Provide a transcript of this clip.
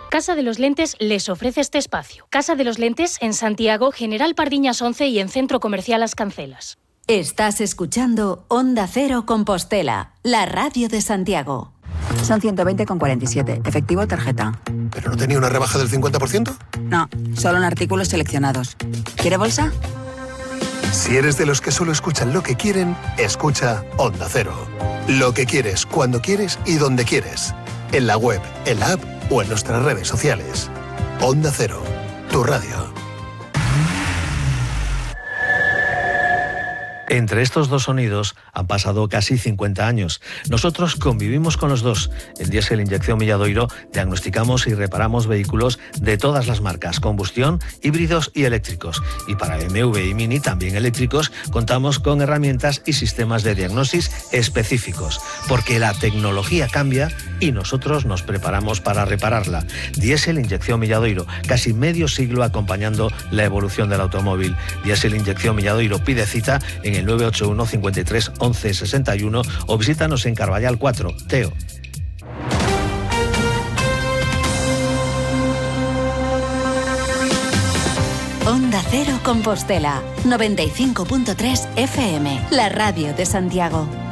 Casa de los Lentes les ofrece este espacio. Casa de los Lentes en Santiago, General Pardiñas 11 y en Centro Comercial Las Cancelas. Estás escuchando Onda Cero Compostela, la radio de Santiago. Son 120,47. Efectivo tarjeta. ¿Pero no tenía una rebaja del 50%? No, solo en artículos seleccionados. ¿Quiere bolsa? Si eres de los que solo escuchan lo que quieren, escucha Onda Cero. Lo que quieres, cuando quieres y donde quieres. En la web, en la app o en nuestras redes sociales. Onda Cero, tu radio. Entre estos dos sonidos han pasado casi 50 años. Nosotros convivimos con los dos. En Diesel Inyección Milladoiro diagnosticamos y reparamos vehículos de todas las marcas, combustión, híbridos y eléctricos. Y para BMW y Mini, también eléctricos, contamos con herramientas y sistemas de diagnosis específicos. Porque la tecnología cambia y nosotros nos preparamos para repararla. Diesel Inyección Milladoiro, casi medio siglo acompañando la evolución del automóvil. Diesel Inyección Milladoiro, pide cita en el 981 53 11 61 o visítanos en Carballal 4, Teo. Onda Cero Compostela, 95.3 FM, la radio de Santiago.